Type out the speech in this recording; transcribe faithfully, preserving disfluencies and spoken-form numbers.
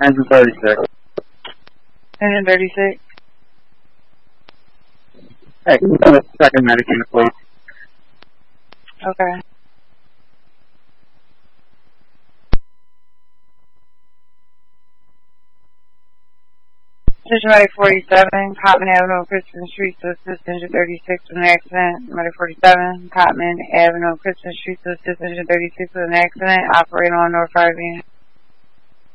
Engine thirty-six. Engine thirty-six. Hey, can you send a second medic unit, please? Okay. Station Medic forty-seven, Cotman Avenue, Crispin Street to assist Engine thirty-six with an accident. Medic forty-seven, Cotman Avenue, Crispin Street to assist Engine thirty-six with an accident. Operator on North Five.